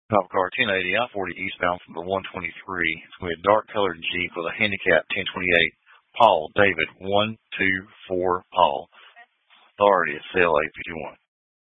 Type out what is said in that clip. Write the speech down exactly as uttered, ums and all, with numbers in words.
Top car ten eighty, I forty eastbound from the one twenty-three. It's going to be a dark colored Jeep with a handicap ten twenty-eight. Paul, David, one two four Paul. Authority is C L A fifty-one.